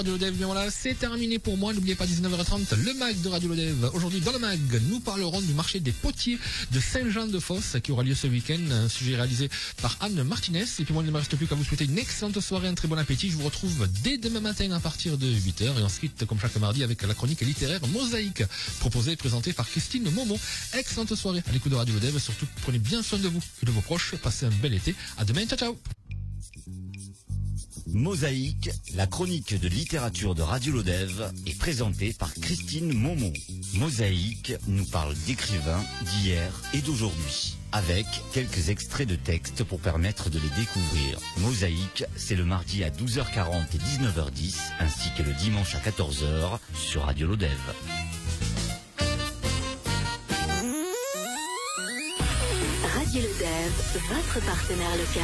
Radio Lodev, bien voilà, c'est terminé pour moi. N'oubliez pas 19h30, le mag de Radio Lodev. Aujourd'hui, dans le mag, nous parlerons du marché des potiers de Saint-Jean-de-Fosse qui aura lieu ce week-end. Un sujet réalisé par Anne Martinez. Et puis moi, il ne me reste plus qu'à vous souhaiter une excellente soirée, un très bon appétit. Je vous retrouve dès demain matin à partir de 8h. Et ensuite, comme chaque mardi, avec la chronique littéraire Mosaïque, proposée et présentée par Christine Momo. Excellente soirée à l'écoute de Radio Lodev. Surtout, prenez bien soin de vous et de vos proches. Passez un bel été. À demain. Ciao, ciao. Mosaïque, la chronique de littérature de Radio Lodev, est présentée par Christine Momo. Mosaïque nous parle d'écrivains d'hier et d'aujourd'hui, avec quelques extraits de textes pour permettre de les découvrir. Mosaïque, c'est le mardi à 12h40 et 19h10, ainsi que le dimanche à 14h sur Radio Lodev. Radio Lodev, votre partenaire local.